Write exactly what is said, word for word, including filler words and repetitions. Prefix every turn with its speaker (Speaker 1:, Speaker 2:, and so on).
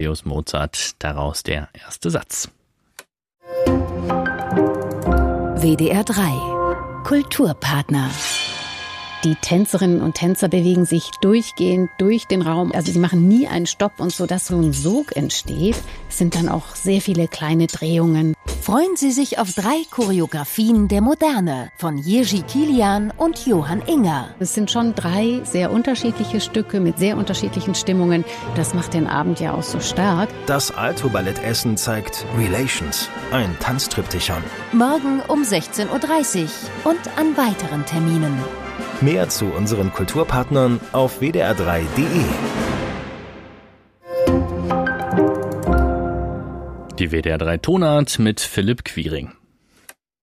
Speaker 1: Amadeus Mozart, daraus der erste Satz.
Speaker 2: W D R drei Kulturpartner.
Speaker 3: Die Tänzerinnen und Tänzer bewegen sich durchgehend durch den Raum. Also sie machen nie einen Stopp und so, dass so ein Sog entsteht, sind dann auch sehr viele kleine Drehungen.
Speaker 2: Freuen Sie sich auf drei Choreografien der Moderne von Jiří Kilian und Johann Inger.
Speaker 3: Es sind schon drei sehr unterschiedliche Stücke mit sehr unterschiedlichen Stimmungen. Das macht den Abend ja auch so stark.
Speaker 4: Das Alto-Ballett Essen zeigt Relations, ein Tanztriptychon.
Speaker 2: Morgen um sechzehn Uhr dreißig und an weiteren Terminen.
Speaker 4: Mehr zu unseren Kulturpartnern auf w d r drei punkt d e.
Speaker 1: Die W D R drei Tonart mit Philipp Quiring.